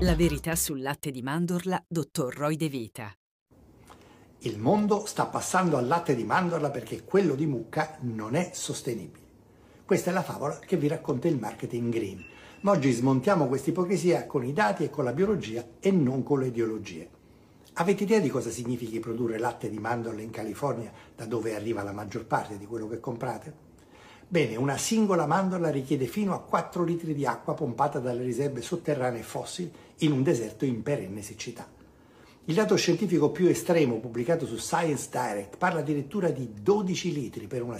La verità sul latte di mandorla, dottor Roy De Vita. Il mondo sta passando al latte di mandorla perché quello di mucca non è sostenibile. Questa è la favola che vi racconta il marketing green. Ma oggi smontiamo questa ipocrisia con i dati e con la biologia e non con le ideologie. Avete idea di cosa significhi produrre latte di mandorla in California, da dove arriva la maggior parte di quello che comprate? Bene, una singola mandorla richiede fino a 4 litri di acqua pompata dalle riserve sotterranee fossili in un deserto in perenne siccità. Il dato scientifico più estremo pubblicato su Science Direct parla addirittura di 12 litri per una